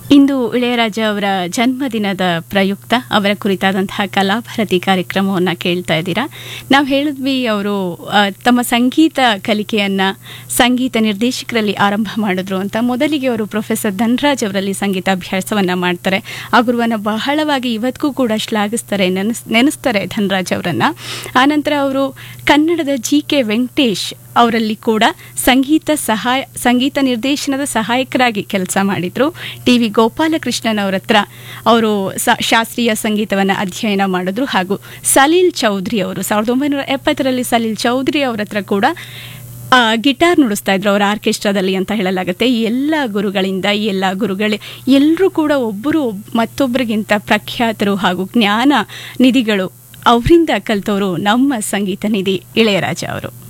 ಇಂದು ಇಳೆಯರಾಜ ಅವರ ಜನ್ಮದಿನದ ಪ್ರಯುಕ್ತ ಅವರ ಕುರಿತಾದಂತಹ ಕಲಾಭಾರತಿ ಕಾರ್ಯಕ್ರಮವನ್ನು ಕೇಳ್ತಾ ಇದ್ದೀರಾ. ನಾವು ಹೇಳಿದ್ವಿ ಅವರು ತಮ್ಮ ಸಂಗೀತ ಕಲಿಕೆಯನ್ನು ಸಂಗೀತ ನಿರ್ದೇಶಕರಲ್ಲಿ ಆರಂಭ ಮಾಡಿದ್ರು ಅಂತ. ಮೊದಲಿಗೆ ಅವರು ಪ್ರೊಫೆಸರ್ ಧನರಾಜ್ ಅವರಲ್ಲಿ ಸಂಗೀತಾಭ್ಯಾಸವನ್ನು ಮಾಡ್ತಾರೆ. ಆ ಗುರುವನ್ನು ಬಹಳವಾಗಿ ಇವತ್ತಿಗೂ ಕೂಡ ಶ್ಲಾಘಿಸ್ತಾರೆ, ನೆನೆಸ್ತಾರೆ ಧನರಾಜ್ ಅವರನ್ನು. ಆನಂತರ ಅವರು ಕನ್ನಡದ GK ವೆಂಕಟೇಶ್ ಅವರಲ್ಲಿ ಕೂಡ ಸಂಗೀತ ನಿರ್ದೇಶನದ ಸಹಾಯಕರಾಗಿ ಕೆಲಸ ಮಾಡಿದ್ರು. TV ಗೋಪಾಲಕೃಷ್ಣನ್ ಅವರ ಹತ್ರ ಅವರು ಶಾಸ್ತ್ರೀಯ ಸಂಗೀತವನ್ನು ಅಧ್ಯಯನ ಮಾಡಿದ್ರು. ಹಾಗೂ ಸಲೀಲ್ ಚೌಧರಿ ಅವರು 1970ರಲ್ಲಿ ಸಲೀಲ್ ಚೌಧರಿ ಅವರ ಹತ್ರ ಕೂಡ ಗಿಟಾರ್ ನುಡಿಸ್ತಾ ಇದ್ರು ಅವರ ಆರ್ಕೆಸ್ಟ್ರಾದಲ್ಲಿ ಅಂತ ಹೇಳಲಾಗುತ್ತೆ. ಈ ಎಲ್ಲ ಗುರುಗಳಿಂದ ಎಲ್ಲರೂ ಕೂಡ ಒಬ್ಬರು ಮತ್ತೊಬ್ಬರಿಗಿಂತ ಪ್ರಖ್ಯಾತರು ಹಾಗೂ ಜ್ಞಾನ ನಿಧಿಗಳು. ಅವರಿಂದ ಕಲಿತವರು ನಮ್ಮ ಸಂಗೀತ ನಿಧಿ ಇಳೆಯರಾಜ ಅವರು.